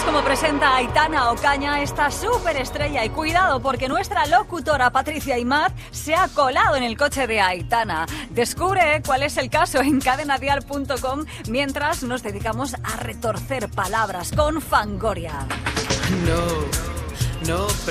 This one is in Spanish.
cómo presenta Aitana Ocaña, esta superestrella. Y cuidado, porque nuestra locutora Patricia Imaz se ha colado en el coche de Aitana. Descubre cuál es el caso en cadenadial.com mientras nos dedicamos a retorcer palabras con Fangoria. No